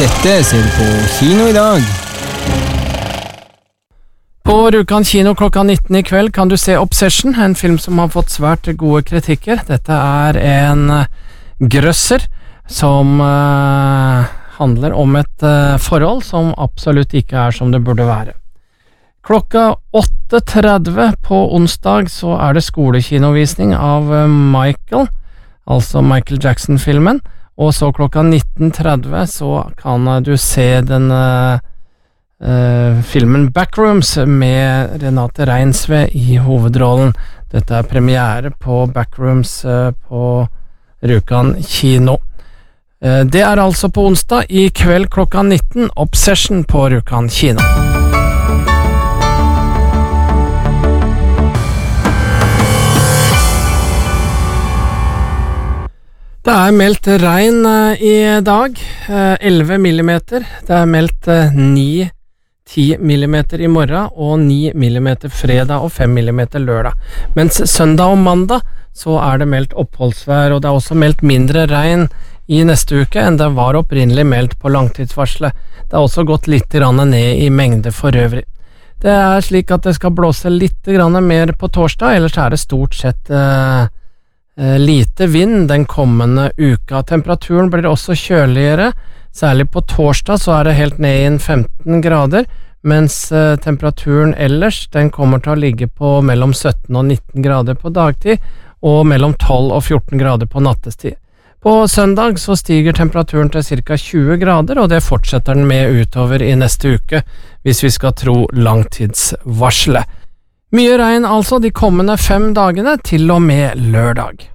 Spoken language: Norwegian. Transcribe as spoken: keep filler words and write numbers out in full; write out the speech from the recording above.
Dette ser du på kino i dag. På Rjukan kino klokka nitten i kveld kan du se Obsession, en film som har fått svært gode kritikker. Dette er en grøsser som uh, handler om et uh, forhold som absolutt ikke er som det burde være. Klokka åtte tretti på onsdag så er det skolekinovisning av uh, Michael, altså Michael Jackson-filmen, og så klokka nitten tretti så kan uh, du se den uh, Uh, filmen Backrooms med Renate Reinsve i hovedrollen. Dette er premiere på Backrooms uh, på Rjukan kino. Uh, det er altså på onsdag i kveld klokka nitten, Obsession på Rjukan kino. Det er meldt regn uh, i dag, uh, elleve millimeter. Det er meldt uh, ni ti millimeter i morgen og ni millimeter fredag og fem millimeter lørdag. Mens søndag og mandag så er det meldt oppholdsvær, og det er også meldt mindre regn i neste uke enn det var opprinnelig meldt på langtidsvarselet. Det har også gått litt ned i mengde for øvrig. Det er slik at det skal blåse litt mer på torsdag, ellers er det stort sett eh, lite vind den kommende uka. Temperaturen blir også kjøligere. Særlig på torsdag så er det helt ned i femten grader, mens eh, temperaturen ellers den kommer til å ligge på mellom sytten og nitten grader på dagtid, og mellom tolv og fjorten grader på nattestid. På søndag så stiger temperaturen til ca. tjue grader, og det fortsetter den med utover i neste uke, hvis vi skal tro langtidsvarselet. Mye regn altså de kommende fem dagene til og med lørdag.